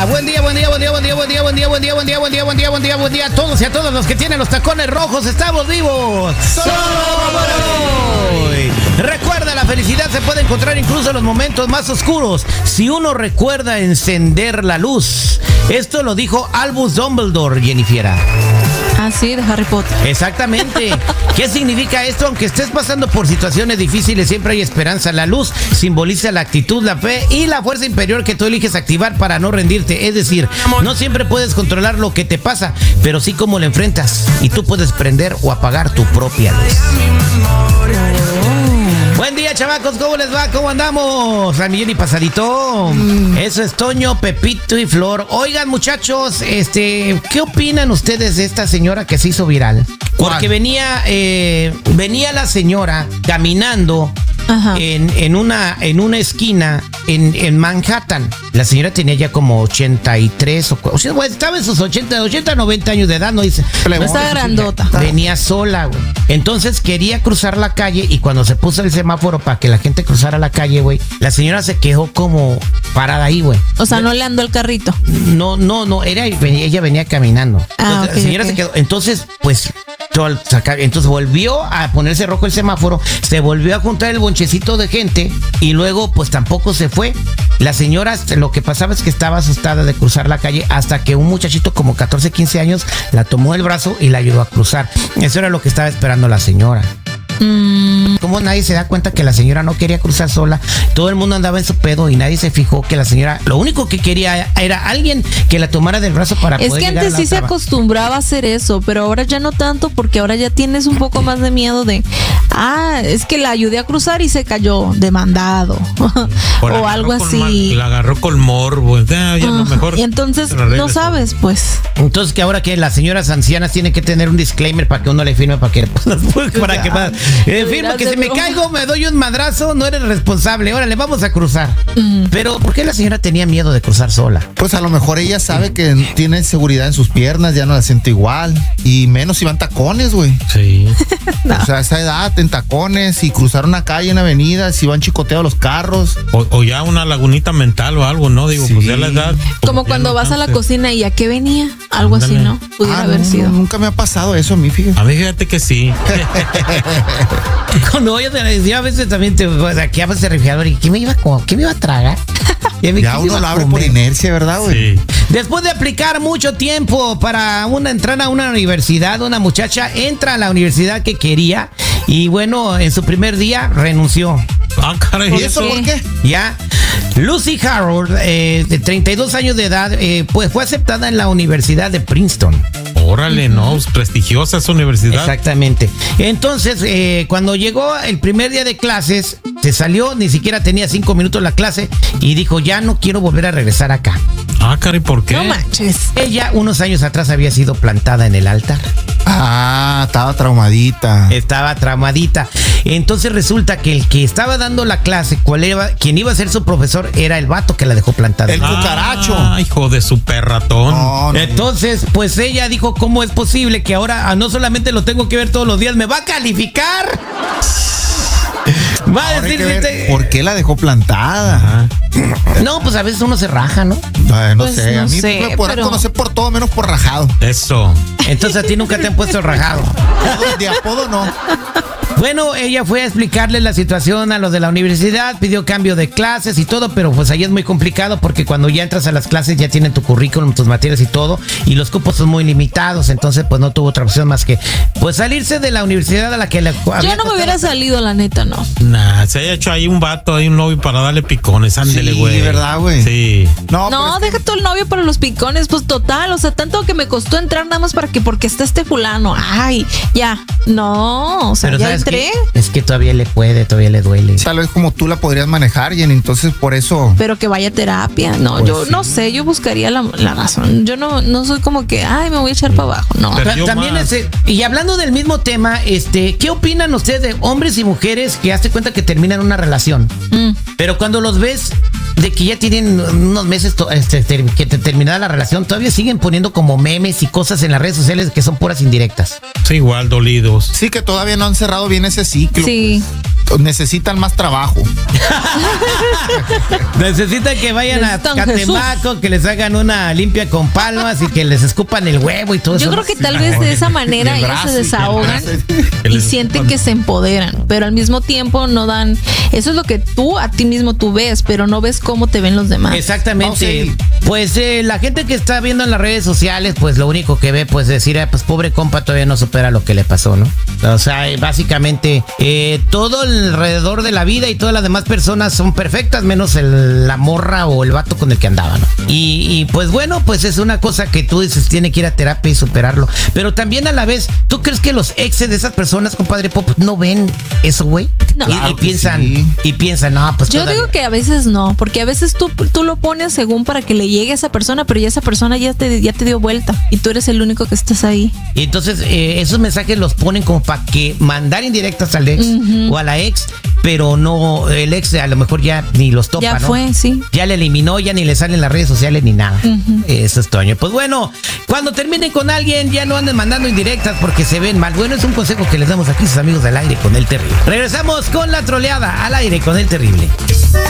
día. Buen día a todos y a todos los que tienen los tacones rojos. Estamos vivos. Solo por hoy. Recuerda, la felicidad se puede encontrar incluso en los momentos más oscuros, si uno recuerda encender la luz. Esto lo dijo Albus Dumbledore, Jennifiera. Ah, sí, de Harry Potter. Exactamente. ¿Qué significa esto? Aunque estés pasando por situaciones difíciles, siempre hay esperanza. La luz simboliza la actitud, la fe y la fuerza interior que tú eliges activar para no rendirte. Es decir, no siempre puedes controlar lo que te pasa, pero sí cómo lo enfrentas. Y tú puedes prender o apagar tu propia luz. Buen día, chamacos, ¿cómo les va? ¿Cómo andamos? A millón y pasadito. Eso es Toño, Pepito y Flor. Oigan, muchachos, ¿qué opinan ustedes de esta señora que se hizo viral? Porque venía la señora caminando en una esquina en Manhattan. La señora tenía ya como 83 o sea, estaba en sus 80, 90 años de edad, no dice. No estaba grandota. Venía sola, güey. Entonces quería cruzar la calle y cuando se puso el semáforo para que la gente cruzara la calle, güey, la señora se quedó como parada ahí, güey. O sea, no le andó el carrito. No, ella venía caminando. Entonces, la señora se quedó. Entonces, pues, entonces volvió a ponerse rojo el semáforo, se volvió a juntar el bonchecito de gente y luego, pues, tampoco se fue. La señora, lo que pasaba es que estaba asustada de cruzar la calle hasta que un muchachito como 14, 15 años la tomó el brazo y la ayudó a cruzar. Eso era lo que estaba esperando la señora. Como nadie se da cuenta que la señora no quería cruzar sola, todo el mundo andaba en su pedo y nadie se fijó que la señora lo único que quería era alguien que la tomara del brazo para poder llegar a la otra. Es que antes sí se acostumbraba a hacer eso, pero ahora ya no tanto, porque ahora ya tienes un poco más de miedo de, es que la ayudé a cruzar y se cayó demandado o algo así. La agarró con morbo, ya lo mejor. Y entonces no sabes, pues. Entonces que ahora que las señoras ancianas tienen que tener un disclaimer para que uno le firme para que firma que si me caigo me doy un madrazo, no eres responsable, órale, vamos a cruzar. Pero ¿por qué la señora tenía miedo de cruzar sola? Pues a lo mejor ella sabe que tiene seguridad en sus piernas, ya no la siente igual, y menos si van tacones, güey. Sí. No. O sea, a esa edad en tacones y cruzar una calle, una avenida, si van chicoteados los carros. O ya una lagunita mental o algo, ¿no? Digo, sí. Pues ya la edad. Como cuando vas a la cocina y ¿a qué venía? Algo Ándale. así, ¿no? Pudiera haber sido. Nunca me ha pasado eso a mí, fíjate. A mí fíjate que sí. Cuando yo a veces también aquí abres el refrigerador y ¿qué me iba a tragar? Ya uno lo abre por inercia, ¿verdad, güey? Sí. Después de aplicar mucho tiempo para entrar a una universidad, una muchacha entra a la universidad que quería y bueno, en su primer día renunció. Caray. ¿Y eso por qué? Ya. Lucy Harold, de 32 años de edad, pues fue aceptada en la Universidad de Princeton. Órale, no, prestigiosa esa universidad. Exactamente. Entonces, cuando llegó el primer día de clases, se salió, ni siquiera tenía 5 minutos la clase y dijo, ya no quiero volver a regresar acá. Caray, ¿por qué? No manches. Ella unos años atrás había sido plantada en el altar. Estaba traumadita. Estaba traumadita. Entonces resulta que el que estaba dando la clase, quien iba a ser su profesor, era el vato que la dejó plantada. El cucaracho. Hijo de su perratón. No. Entonces, pues ella dijo, ¿cómo es posible que ahora no solamente lo tengo que ver todos los días, me va a calificar? Va a decir, ¿por qué la dejó plantada? No, pues a veces uno se raja, ¿no? No Pues sé, no a mí sé, me podrán pero- conocer por todo menos por rajado. Eso. Entonces a ti nunca te han puesto rajado. De apodo no. Bueno, ella fue a explicarle la situación a los de la universidad, pidió cambio de clases y todo, pero pues ahí es muy complicado porque cuando ya entras a las clases ya tienen tu currículum, tus materias y todo, y los cupos son muy limitados, entonces pues no tuvo otra opción más que pues salirse de la universidad a la que le Yo no me hubiera salido, la neta, no. Se haya hecho ahí un vato, ahí un novio para darle picones, ándele, Sí, güey. ¿verdad, güey? Sí. No, No, deja todo el novio para los picones, pues total, o sea, tanto que me costó entrar nada más porque está este fulano. Ay, ya. No, o sea, Pero ya ¿sabes entré. qué? Es que todavía le duele. tal vez como tú la podrías manejar, Jenny, entonces por eso. Pero que vaya a terapia. No, Pues yo sí. no sé, yo buscaría la razón. Yo no soy como que, me voy a echar para abajo. No. Pero- También y hablando del mismo tema, ¿qué opinan ustedes de hombres y mujeres que hazte cuenta que terminan una relación? Pero cuando los ves de que ya tienen unos meses que terminada la relación, todavía siguen poniendo como memes y cosas en las redes sociales que son puras indirectas. Sí, igual, dolidos. Sí, que todavía no han cerrado bien ese ciclo. Sí. necesitan más trabajo. Necesitan que vayan a Catemaco, que les hagan una limpia con palmas y que les escupan el huevo y todo eso. Yo creo que tal vez de esa manera ellos se desahogan y sienten que se empoderan, pero al mismo tiempo no dan. Eso es lo que tú a ti mismo tú ves, pero no ves cómo te ven los demás. Exactamente. Pues la gente que está viendo en las redes sociales, pues lo único que ve, pues decir, pues pobre compa, todavía no supera lo que le pasó, ¿no? O sea, básicamente todo alrededor de la vida y todas las demás personas son perfectas, menos la morra o el vato con el que andaba, ¿no? Y pues bueno, pues es una cosa que tú dices, tiene que ir a terapia y superarlo. Pero también a la vez, ¿tú crees que los exes de esas personas, compadre Pop, no ven eso, güey? No. Y piensan, no, pues yo digo que a veces no, porque a veces tú lo pones según para que le llegue a esa persona, pero ya esa persona ya te dio vuelta y tú eres el único que estás ahí. Y entonces esos mensajes los ponen como para que mandar indirectas al ex o a la ex, pero no, el ex a lo mejor ya ni los topa, ya ¿no? Fue, sí. Ya le eliminó, ya ni le salen las redes sociales ni nada. Eso es Toño. Pues bueno, cuando terminen con alguien, ya no anden mandando indirectas porque se ven mal. Bueno, es un consejo que les damos aquí sus amigos del aire con el terrible. Regresamos con la troleada al aire con el terrible.